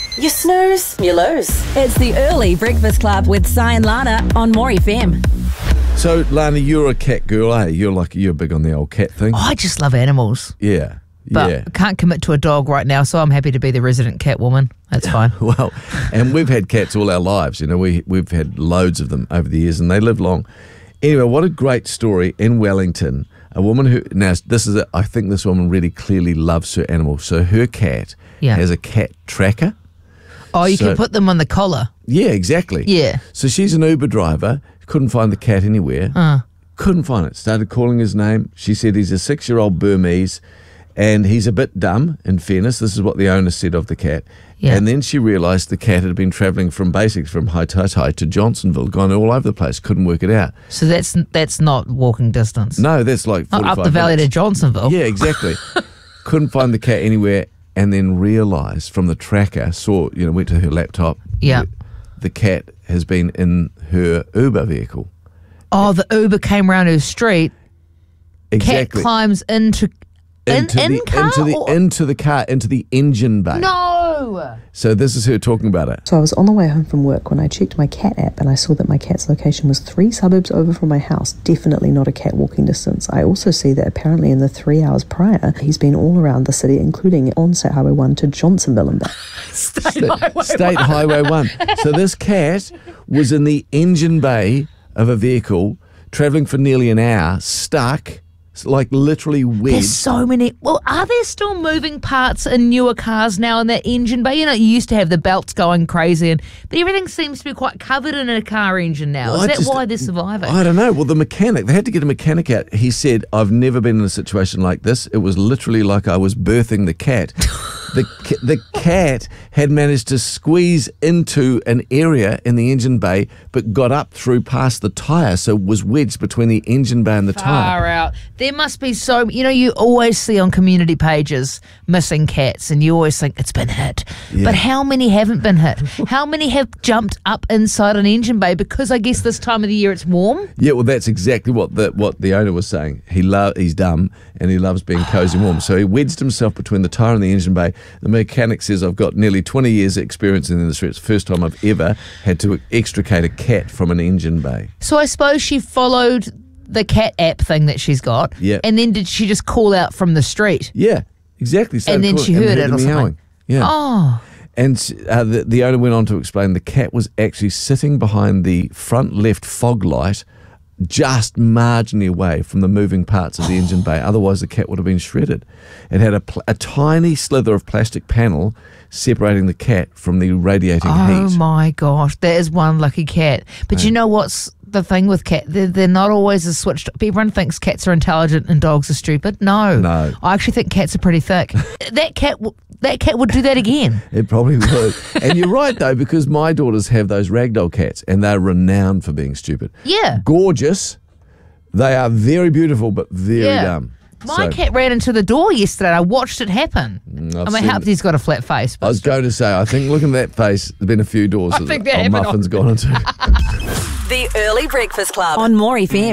You snooze, you lose. It's the Early Breakfast Club with Si and Lana on More FM. So, Lana, you're a cat girl, eh? You're big on the old cat thing. I just love animals. Yeah. But yeah. I can't commit to a dog right now, so I'm happy to be the resident cat woman. That's fine. Well, and we've had cats all our lives. You know, we've had loads of them over the years, and they live long. Anyway, what a great story in Wellington. A woman who I think this woman really clearly loves her animal. So her cat has a cat tracker. Oh, you can put them on the collar. Yeah, exactly. Yeah. So she's an Uber driver. Couldn't find the cat anywhere. Couldn't find it. Started calling his name. She said he's a 6-year-old Burmese. And he's a bit dumb, in fairness. This is what the owner said of the cat. Yeah. And then she realised the cat had been travelling from Haitaitai to Johnsonville, gone all over the place, couldn't work it out. So that's not walking distance. No, that's like 45 Not up the valley minutes. to Johnsonville. Yeah, exactly. Couldn't find the cat anywhere, and then realised from the tracker, went to her laptop, Yeah. the cat has been in her Uber vehicle. Oh, the Uber came around her street. Exactly. Cat climbs into the engine bay. No! So this is her talking about it. So I was on the way home from work when I checked my cat app and I saw that my cat's location was 3 suburbs over from my house. Definitely not a cat walking distance. I also see that apparently in the 3 hours prior, he's been all around the city, including on State Highway 1 to Johnsonville and back. State Highway 1. So this cat was in the engine bay of a vehicle, travelling for nearly an hour, stuck, like literally wedged. There's so many. Well, are there still moving parts in newer cars now in that engine bay? You know, you used to have the belts going crazy, but everything seems to be quite covered in a car engine now. Well, Is that why they're surviving? I don't know. Well, they had to get a mechanic out. He said, I've never been in a situation like this. It was literally like I was birthing the cat. The cat had managed to squeeze into an area in the engine bay, but got up through past the tyre, so was wedged between the engine bay and the tyre. Far out. There must be you always see on community pages missing cats, and you always think it's been hit. Yeah. But how many haven't been hit? How many have jumped up inside an engine bay? Because I guess this time of the year it's warm. Yeah, well, that's exactly what the owner was saying. He's dumb and he loves being cosy and warm. So he wedged himself between the tyre and the engine bay. The mechanic says, I've got nearly 20 years experience in the industry. It's the first time I've ever had to extricate a cat from an engine bay. So I suppose she followed the cat app thing that she's got. Yeah. And then did she just call out from the street? Yeah, exactly. And then she heard it or something. Yeah. Oh. And the owner went on to explain the cat was actually sitting behind the front left fog light, just marginally away from the moving parts of the engine bay. Otherwise, the cat would have been shredded. It had a tiny slither of plastic panel separating the cat from the radiating heat. Oh, my gosh. That is one lucky cat. But you know what's the thing with cats? They're not always as switched. Everyone thinks cats are intelligent and dogs are stupid. No. I actually think cats are pretty thick. That cat would do that again. It probably would. And you're right, though, because my daughters have those ragdoll cats, and they're renowned for being stupid. Yeah. Gorgeous. They are very beautiful, but very dumb. My cat ran into the door yesterday. I watched it happen. I hope he's got a flat face. I was going to say, I think looking at that face, there's been a few doors I think that happened Muffin's gone into. The Early Breakfast Club On More FM.